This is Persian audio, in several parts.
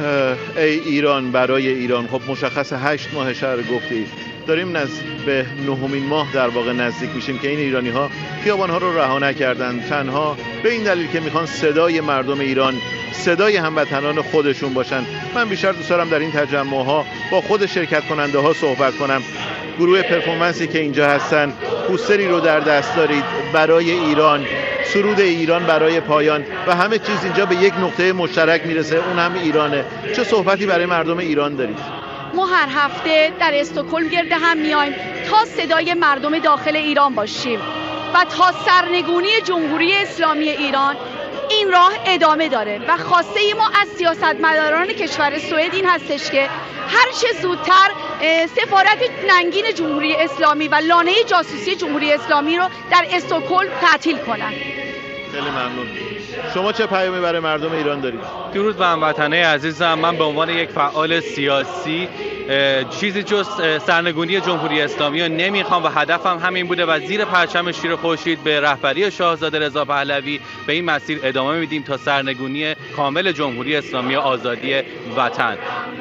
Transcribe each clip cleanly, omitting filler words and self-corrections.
ای ایران برای ایران. خب مشخص 8 ماه شهر گفتی داریم به 9مین ماه در واقع نزدیک میشیم که این ایرانی ها خیابان ها رو رها نکردن، تنها به این دلیل که میخوان صدای مردم ایران، صدای هموطنان خودشون باشن. من بیشتر دوست دارم در این تجمع ها با خود شرکت کننده ها صحبت کنم. گروه پرفورمنسی که اینجا هستن، پوستری رو در دست دارید برای ایران، سرود ایران برای پایان و همه چیز اینجا به یک نقطه مشترک میرسه، اون هم ایرانه. چه صحبتی برای مردم ایران دارید؟ ما هر هفته در استکهلم گرد هم میایم تا صدای مردم داخل ایران باشیم و تا سرنگونی جمهوری اسلامی ایران این راه ادامه داره و خواسته ما از سیاستمداران کشور سوئد این هستش که هر چه زودتر سفارت ننگین جمهوری اسلامی و لانه جاسوسی جمهوری اسلامی رو در استکهلم تعطیل کنن. خیلی ممنون. شما چه پیامی برای مردم ایران دارید؟ درود بر هموطنان عزیزم. من به عنوان یک فعال سیاسی چیزی جز سرنگونی جمهوری اسلامی رو نمیخوام و هدفم همین بوده و زیر پرچم شیر خورشید به رهبری شاهزاده رضا پهلوی به این مسیر ادامه میدیم تا سرنگونی کامل جمهوری اسلامی و آزادی وطن.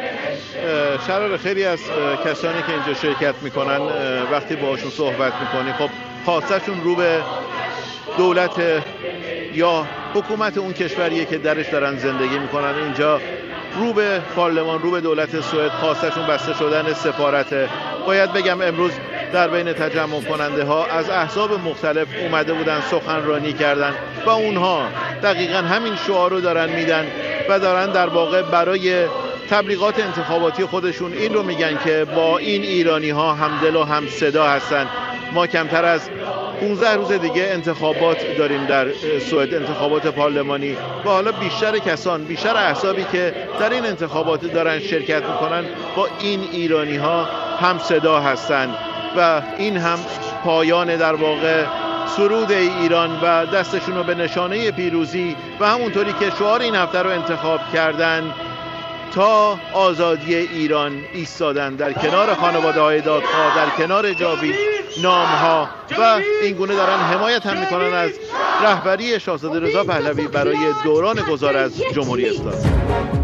شرار خیلی از کسانی که اینجا شرکت میکنن وقتی باهاشون صحبت میکنی خب خواستشون رو به دولت یا حکومت اون کشوریه که درش دارن زندگی میکنن. اینجا رو به پارلمان، رو به دولت سوئد خواستشون بسته شدن سفارته. باید بگم امروز در بین تجمع کننده ها از احزاب مختلف اومده بودن سخنرانی کردن و اونها دقیقاً همین شعار رو دارن میدن و دارن در واقع برای تبلیغات انتخاباتی خودشون این رو میگن که با این ایرانی ها همدل و هم صدا هستن. ما کمتر از 15 روز دیگه انتخابات داریم در سوئد، انتخابات پارلمانی و حالا بیشتر احزابی که در این انتخابات دارن شرکت میکنن با این ایرانی ها هم صدا هستن و این هم پایان در واقع سرود ایران و دستشون رو به نشانه پیروزی و همونطوری که شعار این هفته رو انتخاب کردن تا آزادی ایران ایستادن در کنار خانواده های دادخواه، در کنار جاوید نامها و این گونه دارن حمایت هم میکنن از رهبری شاهزاده رضا پهلوی برای دوران گذار از جمهوری اسلامی.